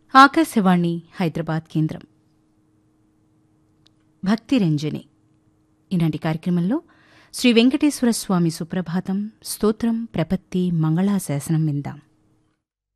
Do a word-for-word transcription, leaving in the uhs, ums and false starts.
ఆకాశవాణి హైదరాబాద్ కేంద్రం. భక్తి రంజని ఈనాటి కార్యక్రమంలో శ్రీ వెంకటేశ్వర స్వామి సుప్రభాతం, స్తోత్రం, ప్రపత్తి, మంగళాశాసనం విందాం.